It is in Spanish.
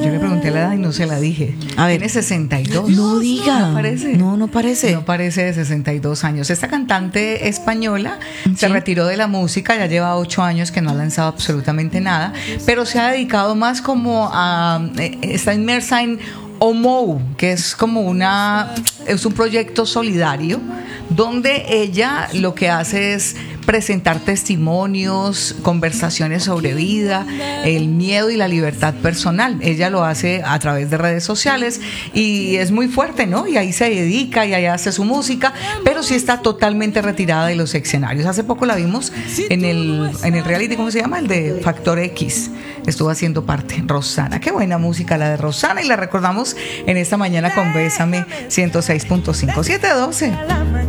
Yo le pregunté la edad y no se la dije. A ver. Tiene 62. No diga. No parece. No parece. No parece de 62 años. Esta cantante española se retiró de la música, ya lleva 8 años que no ha lanzado absolutamente nada, pero se ha dedicado más como a... está inmersa en Omou, que es como es un proyecto solidario donde ella lo que hace es presentar testimonios, conversaciones sobre vida, el miedo y la libertad personal. Ella lo hace a través de redes sociales y es muy fuerte, ¿no? Y ahí se dedica y ahí hace su música, pero sí está totalmente retirada de los escenarios. Hace poco la vimos en el reality, ¿cómo se llama? El de Factor X. Estuvo haciendo parte Rosana. Qué buena música la de Rosana, y la recordamos en esta mañana con Bésame 106.5. 7:12.